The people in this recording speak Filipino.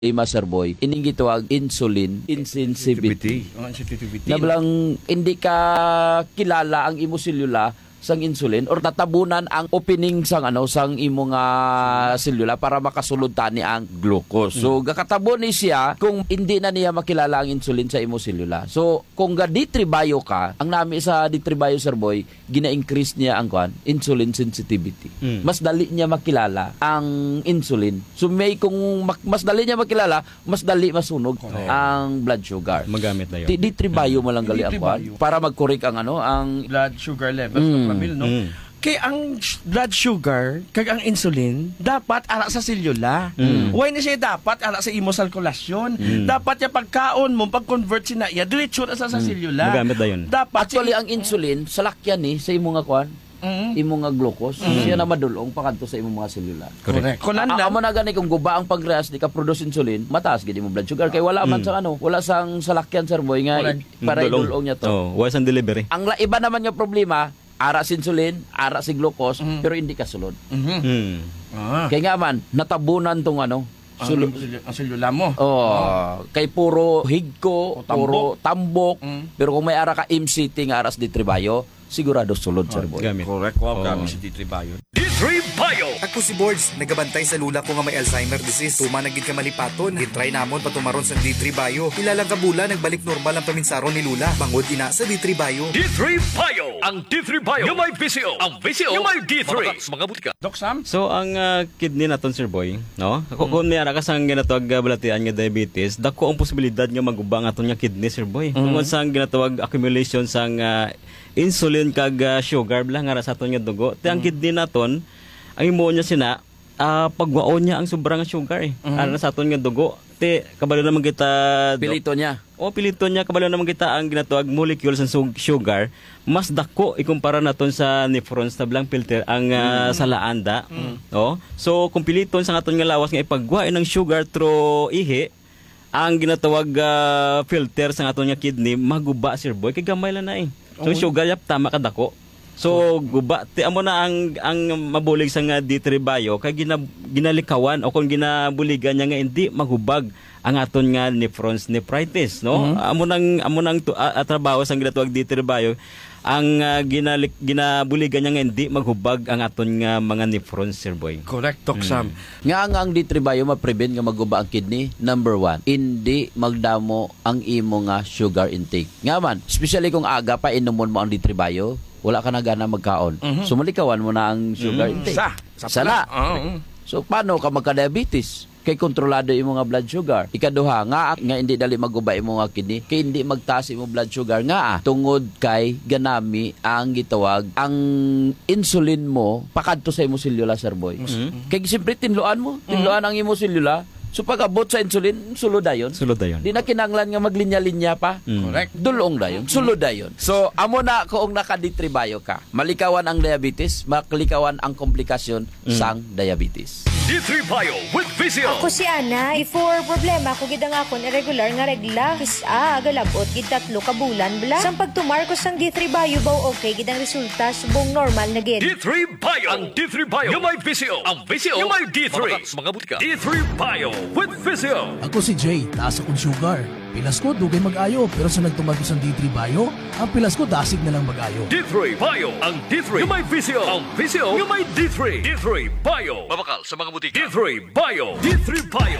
Master Boy, ining gitawag insulin insensitivity. Sensitivity. Na balang hindi ka kilala ang imo selula sang insulin or tatabunan ang opening sang sang imo nga selula para makasulod tani ang glucose. So gakatabo ni siya kung hindi na niya makilala ang insulin sa imo selula. So kung ga D3 bio ka, ang nami sa D3 bio Sir Boy, gina-increase niya ang insulin sensitivity. Mas dali niya makilala ang insulin. So may kung mas dali niya makilala, mas dali masunog ang blood sugar. Magamit na yun. D3 bio mo lang gali ang D3 bio. para mag-correct ang ang Blood sugar level. No? Kay ang blood sugar kag ang insulin dapat ara sa selula. Why na siya dapat ara sa imo sirkulasyon. Dapat ya pagkaon mo pag-convert sina iya diretso na sa selula. Magamit na yun. Dapat Actually, ang insulin, salakyan ni sa imo nga imo nga glucose, siya na madulong pakanto sa imo mga selula. correct. Kunan Amo na gani kung guba ang pankreas di ka produce insulin, mataas gid imo blood sugar kay wala man sa wala sang salakyan Sir Boy nga para idulong niya to. Oh, was ang delivery. Ang iba naman nga problema, ara si insulin, ara si glucose, pero hindi ka sulod. Kaya nga man, natabunan tong ang selula mo. kay puro higko, puro tambok, pero kung may ara ka MCT nga aras di tribayo, sigurado sulod Sir Boy. Gamit. Correct. Wow, kami si D3 Bio. Ako si Boards, nagabantay sa lula ko nga may Alzheimer disease. Tuma nagid ka malipaton. Gitry namon patumaron sa D3 Bio. Ilalang kabula nagbalik normal ang paminsaron ni lula. Bangod ina sa D3 Bio. D3 Bio! Ang D3 Bio, yung may VCO. Ang VCO, yung may D3. Mga butika. Doc Sam? So ang kidney naton Sir Boy, no? Kung may ara ka sang ginatawag balatian nga diabetes, dako ang posibilidad nga magubang aton nga kidney Sir Boy. Kung sang ginatawag accumulation sang insulin kag sugar lang nga sa aton nga dugo, ti ang kidney naton ang imo niya sina pagwaon niya ang sobrang sugar ara sa aton nga dugo. Ti kabalo naman kita Pilito niya. pilito niya kabalo naman kita ang ginatawag molecules sa sugar mas dako ikumpara naton sa nephrons na blang filter ang salaanda. So kung piliton sa aton nga lawas nga ipagwain ng sugar through ihi, ang ginatawag filter sa aton nga kidney maguba Sir Boy kay gamay lang na So sugar yap tama ka dako. So guba ti amo na ang mabulig sa nga D3 Bio kay ginalikawan o kung ginabuligan niya nga hindi magubag ang aton nga nephrons nephritis, no? Amo nang trabaho sa ginatawag D3 Bio ang ginabuligan niya nga hindi maghubag ang aton nga mga nephrons Sir Boy. Correct, Doc Sam. Nga ang D3 Bio ma-prevent nga maguba ang kidney. Number 1, hindi magdamo ang imo nga sugar intake. Nga man, especially kung aga pa inumon mo ang D3 Bio, wala ka na gana magkaon. So malikawan mo na ang sugar intake. Sana. So paano ka magka-diabetes? Kay kontrolado imo nga blood sugar. Ikaduha nga hindi dali maguba imo nga kidney, kay hindi magtaas imo blood sugar nga tungod kay ganami ang gitawag ang insulin mo pakadto sa imo selula Sir Boy. Kay siyempre tinluan ang imo selula. So pag abot sa insulin, sulod dayon. Di na kinanglan nga maglinya-linya pa. Correct. Dulong dayon, sulod dayon. So amo na kung naka-D3 Bio ka, malikawan ang diabetes, maklikawan ang komplikasyon sang diabetes. D3 Bio with VCO. Ako si Ana, for problema ko gid ang akon irregular nga regla. Agalabot gid 3 ka bulan bla. Sang pagtumar ko sang D3 Bio baw okay gid ang resulta subong normal na gid. D3 Bio. Ang D3 Bio, yung may VCO. Ang VCO, yung may D3. Mga butika. D3 Bio with VCO. Ako si Jay, taas akong sugar. Pilas ko, dugay mag-ayo. Pero sa nagtumag ko sa D3 Bio, ang pilas ko dasig na lang mag-ayo. D3 Bio. Ang D3, yung may VCO. Ang VCO, yung may D3. D3 Bio. Mabakal sa mga butika. D3 Bio. D3 Bio.